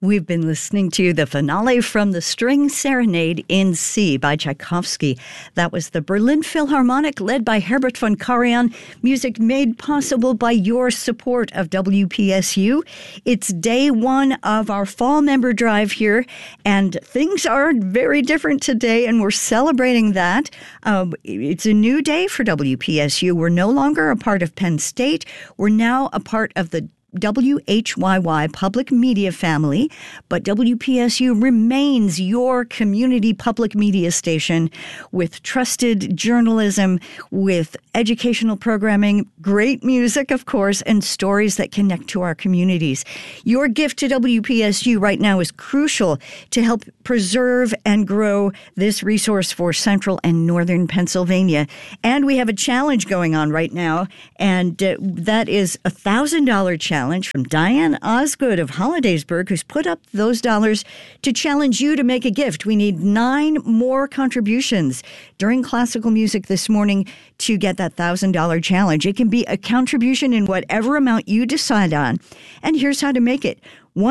We've been listening to the finale from the String Serenade in C by Tchaikovsky. That was the Berlin Philharmonic led by Herbert von Karajan. Music made possible by your support of WPSU. It's day one of our fall member drive here, and things are very different today, and we're celebrating that. It's a new day for WPSU. We're no longer a part of Penn State. We're now a part of the WHYY public media family, but WPSU remains your community public media station with trusted journalism, with educational programming, great music, of course, and stories that connect to our communities. Your gift to WPSU right now is crucial to help preserve and grow this resource for Central and Northern Pennsylvania. And we have a challenge going on right now, and that is a $1,000 challenge from Diane Osgood of Hollidaysburg, who's put up those dollars to challenge you to make a gift. We need 9 more contributions during classical music this morning to get that $1,000 challenge. It can be a contribution in whatever amount you decide on. And here's how to make it.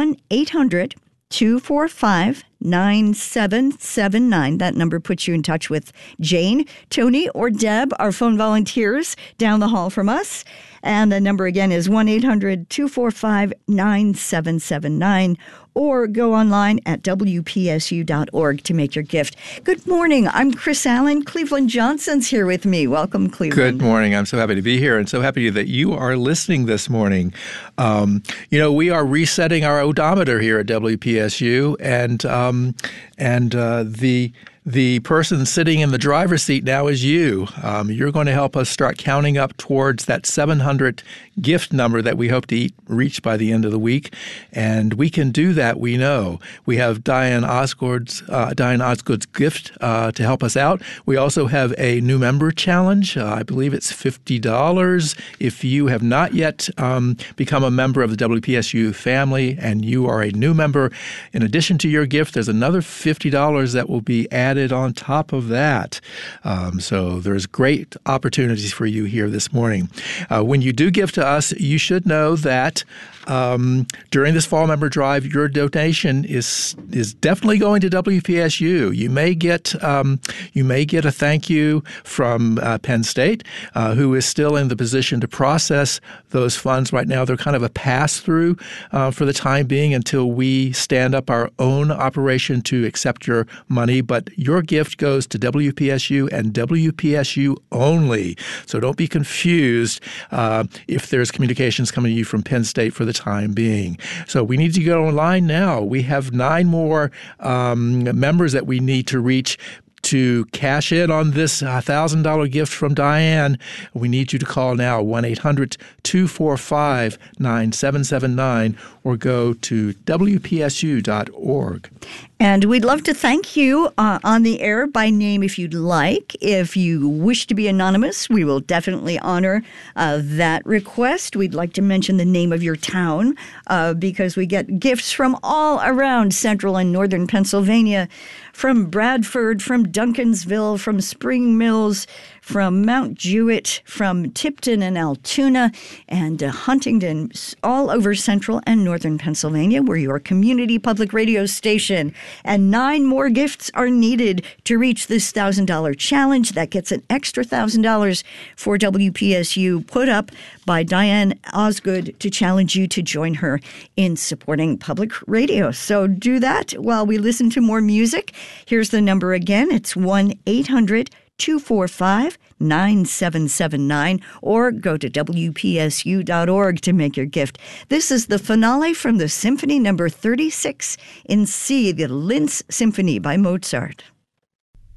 1-800-245-9779. That number puts you in touch with Jane, Tony, or Deb, our phone volunteers down the hall from us. And the number again is 1-800-245-9779. Or go online at WPSU.org to make your gift. Good morning. I'm Chris Allen. Cleveland Johnson's here with me. Welcome, Cleveland. Good morning. I'm so happy to be here and so happy that you are listening this morning. We are resetting our odometer here at WPSU, and the person sitting in the driver's seat now is you. You're going to help us start counting up towards that 700 gift number that we hope to reach by the end of the week. And we can do that, we know. We have Diane Osgood's gift to help us out. We also have a new member challenge. I believe it's $50. If you have not yet become a member of the WPSU family and you are a new member, in addition to your gift, there's another $50 that will be added on top of that. So there's great opportunities for you here this morning. When you do give to us, you should know that during this fall member drive, your donation is definitely going to WPSU. You may get a thank you from Penn State, who is still in the position to process those funds right now. They're kind of a pass-through for the time being until we stand up our own operation to accept your money. But your gift goes to WPSU and WPSU only. So don't be confused if there's communications coming to you from Penn State for the time being. So we need to go online now. We have 9 more members that we need to reach to cash in on this $1,000 gift from Diane. We need you to call now, 1-800-245-9779, or go to WPSU.org. And we'd love to thank you on the air by name if you'd like. If you wish to be anonymous, we will definitely honor that request. We'd like to mention the name of your town because we get gifts from all around Central and Northern Pennsylvania, from Bradford, from Duncansville, from Spring Mills, from Mount Jewett, from Tipton and Altoona, and Huntington, all over Central and Northern Pennsylvania. We're your community public radio station. And 9 more gifts are needed to reach this $1,000 challenge. That gets an extra $1,000 for WPSU put up by Diane Osgood to challenge you to join her in supporting public radio. So do that while we listen to more music. Here's the number again. It's 1-800-245-9779, or go to WPSU.org to make your gift. This is the finale from the Symphony No. 36 in C, the Linz Symphony by Mozart.